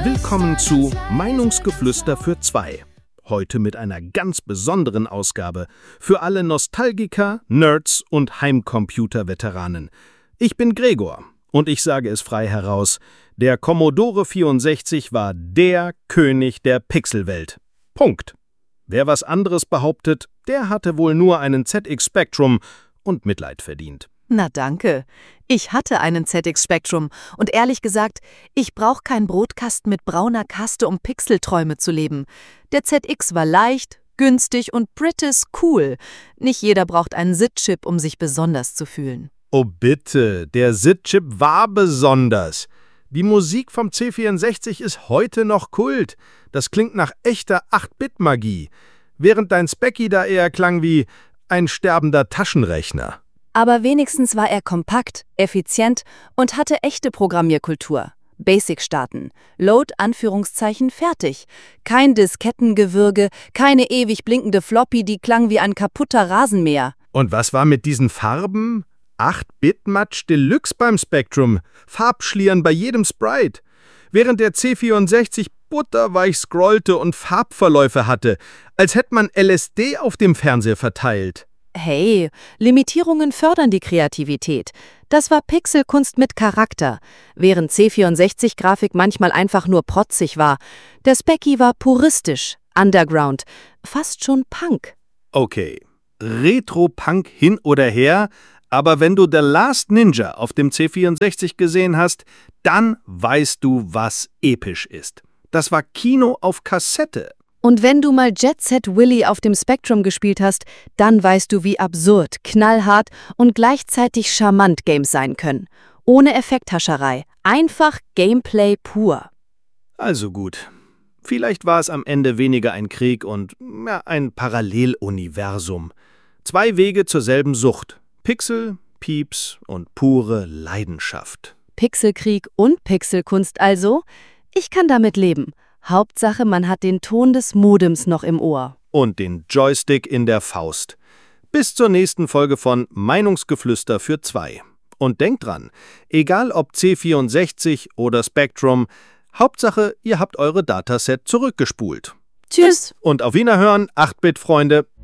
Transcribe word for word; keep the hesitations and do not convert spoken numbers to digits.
Willkommen zu Meinungsgeflüster für zwei. Heute mit einer ganz besonderen Ausgabe für alle Nostalgiker, Nerds und Heimcomputer-Veteranen. Ich bin Gregor und ich sage es frei heraus, der Commodore vierundsechzig war der König der Pixelwelt. Punkt. Wer was anderes behauptet, der hatte wohl nur einen Z X Spectrum und Mitleid verdient. Na danke. Ich hatte einen Z X Spectrum und ehrlich gesagt, ich brauche keinen Brotkasten mit brauner Kaste, um Pixelträume zu leben. Der Z X war leicht, günstig und British cool. Nicht jeder braucht einen S I D-Chip, um sich besonders zu fühlen. Oh bitte, der S I D-Chip war besonders. Die Musik vom C vierundsechzig ist heute noch Kult. Das klingt nach echter acht-Bit-Magie, während dein Specky da eher klang wie ein sterbender Taschenrechner. Aber wenigstens war er kompakt, effizient und hatte echte Programmierkultur. Basic starten. Load, Anführungszeichen, fertig. Kein Diskettengewürge, keine ewig blinkende Floppy, die klang wie ein kaputter Rasenmäher. Und was war mit diesen Farben? acht-Bit-Match Deluxe beim Spectrum, Farbschlieren bei jedem Sprite. Während der C vierundsechzig butterweich scrollte und Farbverläufe hatte, als hätte man L S D auf dem Fernseher verteilt. Hey, Limitierungen fördern die Kreativität. Das war Pixelkunst mit Charakter, während C vierundsechzig-Grafik manchmal einfach nur protzig war. Der Specky war puristisch, underground, fast schon Punk. Okay, Retro-Punk hin oder her, aber wenn du The Last Ninja auf dem C vierundsechzig gesehen hast, dann weißt du, was episch ist. Das war Kino auf Kassette. Und wenn du mal Jet Set Willy auf dem Spectrum gespielt hast, dann weißt du, wie absurd, knallhart und gleichzeitig charmant Games sein können. Ohne Effekthascherei. Einfach Gameplay pur. Also gut. Vielleicht war es am Ende weniger ein Krieg und ja, ein Paralleluniversum. Zwei Wege zur selben Sucht. Pixel, Pieps und pure Leidenschaft. Pixelkrieg und Pixelkunst also? Ich kann damit leben. Hauptsache, man hat den Ton des Modems noch im Ohr. Und den Joystick in der Faust. Bis zur nächsten Folge von Meinungsgeflüster für zwei. Und denkt dran, egal ob C vierundsechzig oder Spectrum, Hauptsache, ihr habt eure Dataset zurückgespult. Tschüss. Und auf Wiederhören, acht-Bit-Freunde.